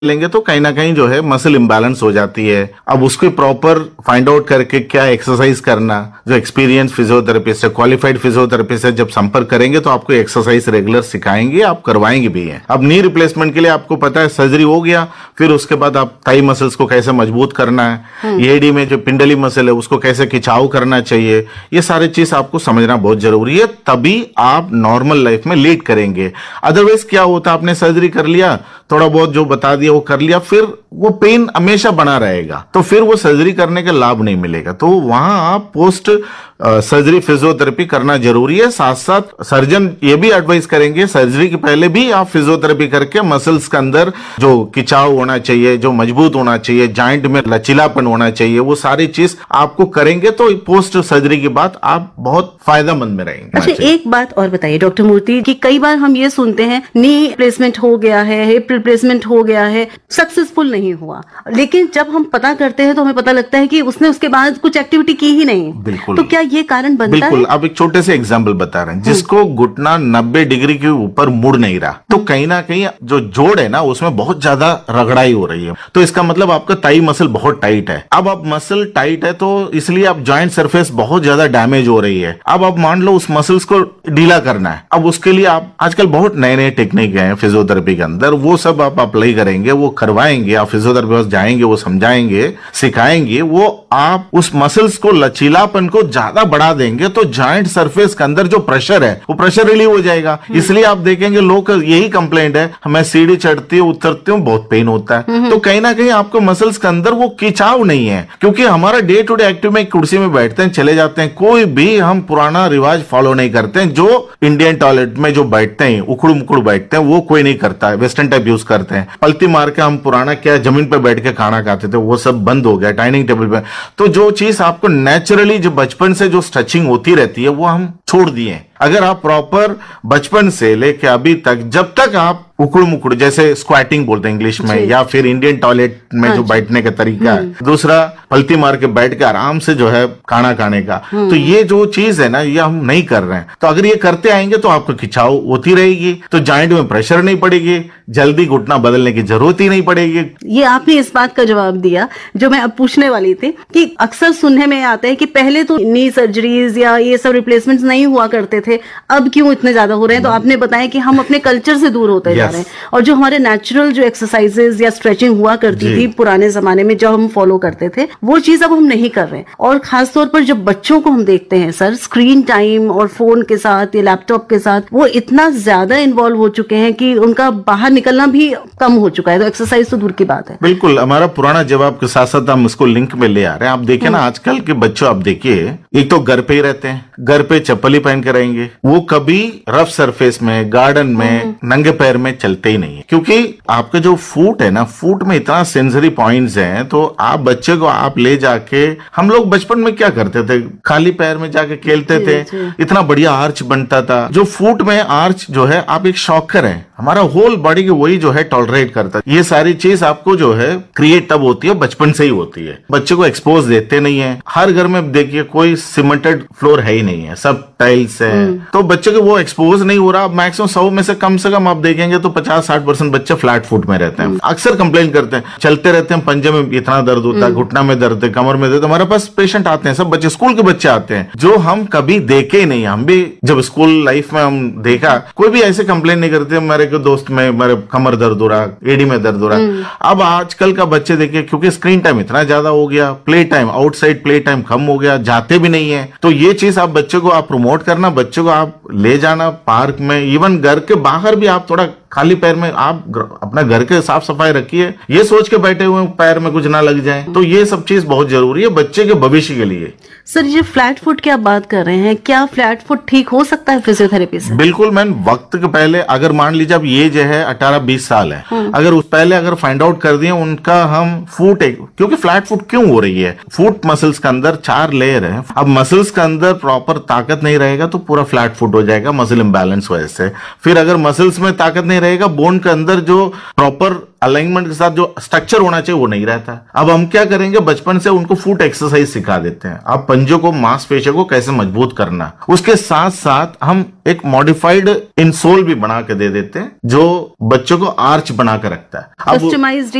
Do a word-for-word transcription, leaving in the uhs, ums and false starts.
लेंगे तो कहीं ना कहीं जो है मसल इम्बैलेंस हो जाती है। अब उसको प्रॉपर फाइंड आउट करके क्या एक्सरसाइज करना, जो एक्सपीरियंस फिजियोथेरेपिस्ट है, क्वालिफाइड फिजियोथेरेपिस्ट है, जब संपर्क करेंगे तो आपको एक्सरसाइज रेगुलर सिखाएंगे, आप करवाएंगे भी है। अब नी रिप्लेसमेंट के लिए आपको पता है सर्जरी हो गया, फिर उसके बाद आप थाई मसल्स को कैसे मजबूत करना है, एडी में जो पिंडली मसल है उसको कैसे खिंचाव करना चाहिए, ये सारी चीज आपको समझना बहुत जरूरी है, तभी आप नॉर्मल लाइफ में लीड करेंगे। अदरवाइज क्या होता है, आपने सर्जरी कर लिया, थोड़ा बहुत जो बता दिया वो कर लिया, फिर वो पेन हमेशा बना रहेगा, तो फिर वो सर्जरी करने का लाभ नहीं मिलेगा। तो वहां आप पोस्ट सर्जरी फिजियोथेरेपी करना जरूरी है। साथ साथ सर्जन ये भी एडवाइस करेंगे सर्जरी के पहले भी आप फिजियोथेरेपी करके मसल्स के अंदर जो खिंचाव होना चाहिए, जो मजबूत होना चाहिए, जॉइंट में लचीलापन होना चाहिए, वो सारी चीज आपको करेंगे तो पोस्ट सर्जरी के बाद आप बहुत फायदेमंद में रहेंगे। अच्छा, एक बात और बताइए डॉक्टर मूर्ति कि कई बार हम ये सुनते हैं नी रिप्लेसमेंट हो गया है, हिप रिप्लेसमेंट हो गया है, सक्सेसफुल नहीं हुआ, लेकिन जब हम पता करते हैं तो हमें पता लगता है कि उसने उसके बाद कुछ एक्टिविटी की ही नहीं। बिल्कुल। तो क्या ये कारण बनता बिल्कुल, है? अब एक छोटे से एग्जांपल बता रहे हैं, जिसको घुटना नब्बे डिग्री के ऊपर मुड़ नहीं रहा, तो कहीं ना कहीं जो जोड़ है ना उसमें बहुत ज्यादा रगड़ाई हो रही है, तो इसका मतलब आपका ताई मसल बहुत टाइट है। अब आप मसल टाइट है तो इसलिए आप जॉइंट सरफेस बहुत ज्यादा डैमेज हो रही है। अब आप मान लो उस मसल्स को ढीला करना है, अब उसके लिए आप आजकल बहुत नए नए टेक्निक है फिजियोथेरेपी के अंदर, वो सब आप अप्लाई करेंगे, वो करवाएंगे, आप फिजियोथेरेपी पास जाएंगे, वो समझाएंगे, सिखाएंगे, वो आप उस मसल्स को लचीलापन को ज्यादा बढ़ा देंगे, तो जॉइंट सरफेस के अंदर जो प्रेशर है वो प्रेशर रिलीव हो जाएगा। इसलिए आप देखेंगे लोग यही कंप्लेंट है, मैं सीढ़ी चढ़ती हूँ उतरती हूँ बहुत पेन होता है, तो कहीं ना कहीं आपको मसल्स के अंदर वो खिंचाव नहीं है, क्योंकि हमारा डे टू डे एक्टिव में कुर्सी में बैठते हैं, चले जाते हैं, कोई भी हम पुराना रिवाज फॉलो नहीं करते हैं। जो इंडियन टॉयलेट में जो बैठते हैं उखड़ मुखड़ बैठते हैं वो कोई नहीं करता है, वेस्टर्न टाइप यूज करते हैं, पलती मार के हम पुराना क्या जमीन पे बैठ के खाना खाते थे, वो सब बंद हो गया, डाइनिंग टेबल पे। तो जो चीज आपको नेचुरली जो बचपन से जो स्ट्रेचिंग होती रहती है वो हम छोड़ दिए। अगर आप प्रॉपर बचपन से लेके अभी तक, जब तक आप उखड़ मुखड़ जैसे स्क्वाटिंग बोलते हैं इंग्लिश में, या फिर इंडियन टॉयलेट में हाँ जो बैठने का तरीका है, दूसरा पलती मार के बैठ के आराम से जो है खाना खाने का, तो ये जो चीज है ना ये हम नहीं कर रहे हैं। तो अगर ये करते आएंगे तो आपको खिंचाव होती रहेगी, तो जॉइंट में प्रेशर नहीं पड़ेगी, जल्दी घुटना बदलने की जरूरत ही नहीं पड़ेगी। ये आपने इस बात का जवाब दिया जो मैं अब पूछने वाली थी कि अक्सर सुनने में आता है कि पहले तो नी सर्जरीज या ये सब रिप्लेसमेंट्स नहीं हुआ करते थे, अब क्यों इतने ज्यादा हो रहे हैं? तो आपने बताया कि हम अपने कल्चर से दूर होते जा रहे हैं, और जो हमारे नेचुरल जो एक्सरसाइजेज या स्ट्रेचिंग हुआ करती थी पुराने जमाने में जब हम फॉलो करते थे, वो चीज अब हम नहीं कर रहे हैं। और खासतौर पर जब बच्चों को हम देखते हैं सर, स्क्रीन टाइम और फोन के साथ या लैपटॉप के साथ वो इतना ज्यादा इन्वॉल्व हो चुके हैं कि उनका बाहर निकलना भी कम हो चुका है, तो एक्सरसाइज तो दूर की बात है। बिल्कुल, हमारा पुराना जवाब के साथ साथ हम इसको लिंक में ले आ रहे हैं। आप देखिए ना आजकल के बच्चों, आप देखिए एक तो घर पे ही रहते हैं, घर पे चप्पल ही पहन के रहेंगे, वो कभी रफ सरफेस में, गार्डन में नंगे पैर में चलते ही नहीं है, क्योंकि आपका जो फुट है ना, फुट में इतना सेंसरी पॉइंट्स हैं, तो आप बच्चे को आप ले जाके, हम लोग बचपन में क्या करते थे, खाली पैर में जाके खेलते थे, इतना बढ़िया आर्च बनता था। जो फुट में आर्च जो है, आप एक शॉकर है, हमारा होल बॉडी को वही जो है टॉलरेट करता है। ये सारी चीज आपको जो है क्रिएट तब होती है, बचपन से ही होती है। बच्चे को एक्सपोज देते नहीं है। हर घर में देखिए कोई सीमेंटेड फ्लोर है ही नहीं है, सब टाइल्स है, तो बच्चे को वो एक्सपोज नहीं हो रहा। मैक्सिमम सौ में से कम से कम आप देखेंगे तो पचास साठ परसेंट बच्चे फ्लैट फुट में रहते हैं। अक्सर कंप्लेन करते हैं, चलते रहते हैं, पंजे में इतना दर्द होता है, घुटना में दर्द है, कमर में दर्द। हमारे पास पेशेंट आते हैं, सब बच्चे, स्कूल के बच्चे आते हैं, जो हम कभी देखे ही नहीं। हम भी जब स्कूल लाइफ में हम देखा, कोई भी ऐसे कंप्लेन नहीं करते मेरे को दोस्त में मेरे कमर दर्द हो रहा, एडी में दर्द हो रहा। अब आजकल का बच्चे देखिए, क्योंकि स्क्रीन टाइम इतना ज्यादा हो गया, play time, outside play time कम हो गया, जाते भी नहीं है। तो ये चीज आप बच्चे को आप प्रमोट करना, बच्चे को आप ले जाना पार्क में, इवन घर के बाहर भी आप थोड़ा खाली पैर में आप अपना घर के साफ सफाई रखिए, ये सोच के बैठे हुए पैर में कुछ ना लग जाए। तो ये सब चीज बहुत जरूरी है बच्चे के भविष्य के लिए। सर, ये फ्लैट फुट की आप बात कर रहे हैं, क्या फ्लैट फुट ठीक हो सकता है फिजियोथेरेपी से? बिल्कुल मैम, वक्त के पहले अगर मान लीजिए अब ये जो है अठारह बीस साल है, अगर उस पहले अगर फाइंड आउट कर दिए उनका हम फुट, क्योंकि फ्लैट फुट क्यों हो रही है, फुट मसल्स के अंदर चार लेयर है। अब मसल्स के अंदर प्रॉपर ताकत नहीं रहेगा तो पूरा फ्लैट फुट हो जाएगा, मसल इम्बैलेंस वजह से। फिर अगर मसल्स में ताकत नहीं रहेगा, बोन के अंदर जो प्रॉपर अलाइनमेंट के साथ जो स्ट्रक्चर होना चाहिए वो नहीं रहता। अब हम क्या करेंगे, बचपन से उनको फुट एक्सरसाइज सिखा देते हैं, आप पंजों को, मांसपेशियों को कैसे मजबूत करना। उसके साथ साथ हम एक मॉडिफाइड इंसोल भी बना के दे देते हैं जो बच्चों को आर्च बना के रखता है। अब कस्टमाइज्ड